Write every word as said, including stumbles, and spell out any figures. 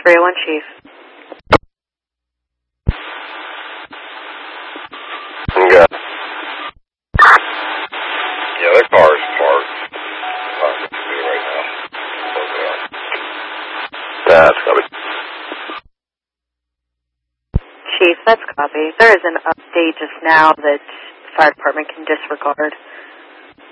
three oh one, Chief. Okay. Yeah, that car is parked. Uh, right now. That's copy. Chief, that's copy. There is an update just now that the fire department can disregard.